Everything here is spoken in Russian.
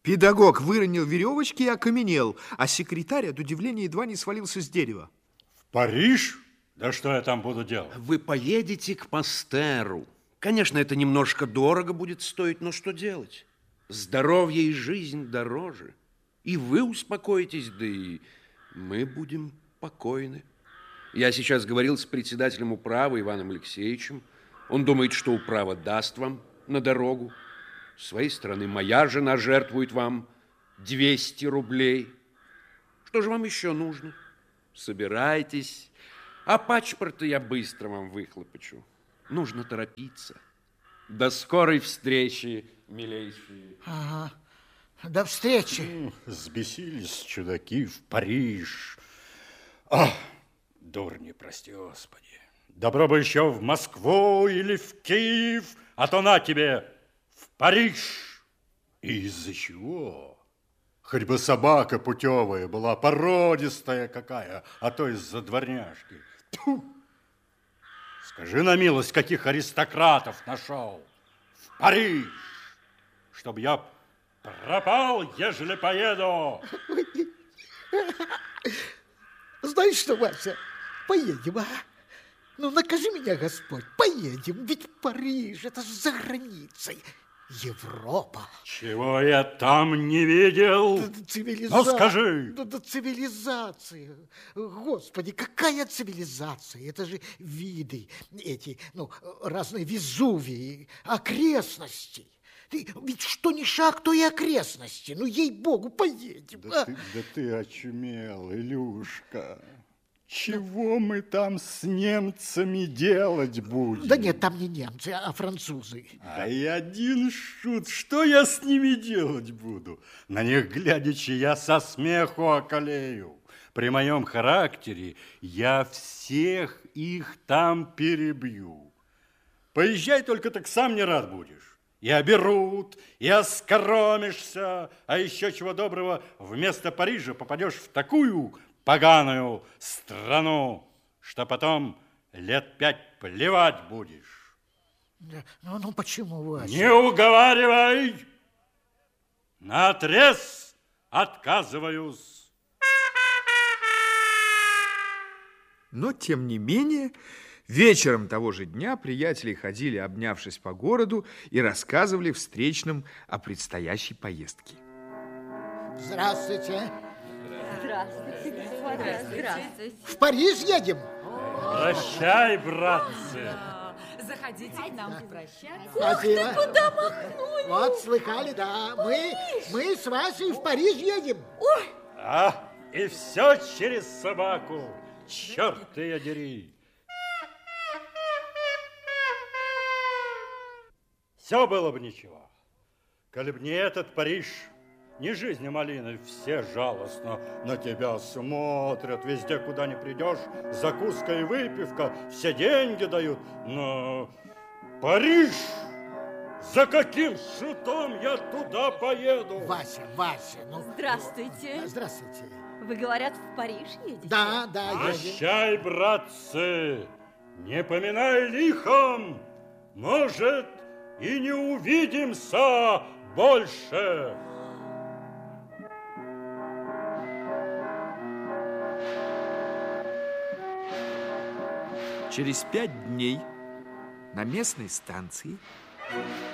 Педагог выронил веревочки и окаменел, а секретарь от удивления едва не свалился с дерева. В Париж? Да что я там буду делать? Вы поедете к Пастеру. Конечно, это немножко дорого будет стоить, но что делать? Здоровье и жизнь дороже. И вы успокоитесь, да и мы будем покойны. Я сейчас говорил с председателем управы Иваном Алексеевичем. Он думает, что управа даст вам на дорогу. С своей стороны, моя жена жертвует вам 200 рублей. Что же вам еще нужно? Собирайтесь, а паспорта я быстро вам выхлопочу. Нужно торопиться. До скорой встречи, милейшие. Ага. До встречи. Взбесились чудаки в Париж. Дурни, прости, Господи. Добро бы еще в Москву или в Киев, а то на тебе в Париж. И из-за чего? Хоть бы собака путевая была, породистая какая, а то из-за дворняжки. Тьфу! Скажи на милость, каких аристократов нашел в Париж, чтобы я пропал, ежели поеду. Знаешь что, Вася, поедем, а? Ну, накажи меня, Господь, поедем, ведь Париж, это же за границей, Европа. Чего я там не видел? Цивилизация. Ну, скажи. Да цивилизация. Господи, какая цивилизация? Это же виды эти, разные Везувии, окрестности. Ведь что ни шаг, то и окрестности. Ну, ей-богу, поедем. Да ты очумел, Илюшка. Чего мы там с немцами делать будем? Да нет, там не немцы, а французы. Ай, один шут, что я с ними делать буду? На них глядячи, я со смеху околею. При моем характере я всех их там перебью. Поезжай только, так сам не рад будешь. И оберут, и оскоромишься, а еще чего доброго, вместо Парижа попадешь в такую поганую страну, что потом лет 5 плевать будешь. Ну почему, Вася? Не уговаривай! Наотрез отказываюсь. Но, тем не менее, вечером того же дня приятели ходили, обнявшись по городу, и рассказывали встречным о предстоящей поездке. Здравствуйте. Здравствуйте. Здравствуйте. В Париж едем? Прощай, братцы. Заходите к нам попрощаться. Спасибо. Куда махнули? Вот, слыхали, да. Мы с Васей в Париж едем. Ой. И все через собаку. Черт ее дери. Все было бы ничего, коли б не этот Париж. Не жизнь, а малина, все жалостно на тебя смотрят. Везде, куда ни придешь, закуска и выпивка, все деньги дают. Но Париж, за каким шутом я туда поеду? Вася, Здравствуйте. Здравствуйте. Вы, говорят, в Париж едете? Да, едем. Прощай, братцы, не поминай лихом, может, и не увидимся больше. Через 5 дней на местной станции